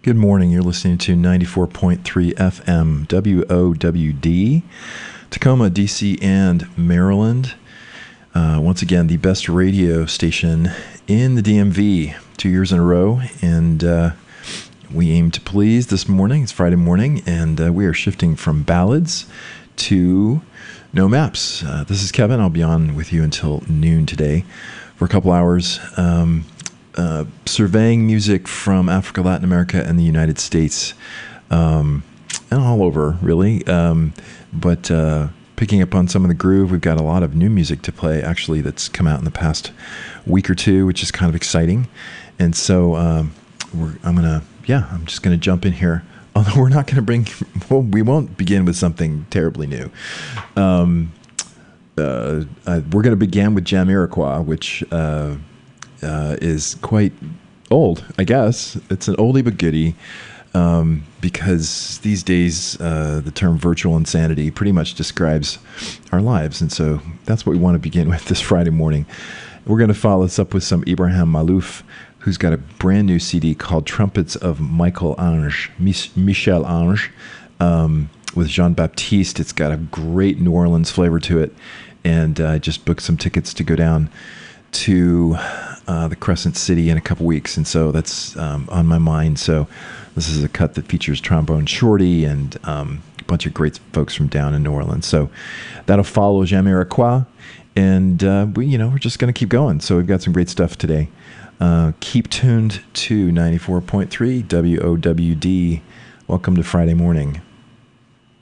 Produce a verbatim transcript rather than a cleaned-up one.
Good morning. You're listening to ninety-four point three F M, W O W D, Tacoma, D C, and Maryland. Uh, once again, the best radio station in the D M V, two years in a row. And uh, we aim to please this morning. It's Friday morning, and uh, we are shifting from ballads to no maps. Uh, this is Kevin. I'll be on with you until noon today for a couple hours. Um, Uh, surveying music from Africa, Latin America, and the United States, um, and all over, really. Um, but uh, picking up on some of the groove, we've got a lot of new music to play, actually, that's come out in the past week or two, which is kind of exciting. And so um, we're, I'm going to, yeah, I'm just going to jump in here. Although we're not going to bring, well, we won't begin with something terribly new. Um, uh, uh, we're going to begin with Jamiroquai, which... Uh, Uh, is quite old, I guess. It's an oldie but goodie, um, because these days uh, the term virtual insanity pretty much describes our lives. And so that's what we want to begin with this Friday morning. We're going to follow this up with some Ibrahim Malouf, who's got a brand new C D called Trumpets of Michael Ange, Mich- Michel Ange, um, with Jean-Baptiste. It's got a great New Orleans flavor to it. And I uh, just booked some tickets to go down to uh, the Crescent City in a couple weeks, and so that's um, on my mind. So this is a cut that features Trombone Shorty and um, a bunch of great folks from down in New Orleans. So that'll follow Jamiroquai, and uh, we, you know, we're just going to keep going. So we've got some great stuff today. Uh, keep tuned to ninety-four point three W O W D. Welcome to Friday morning.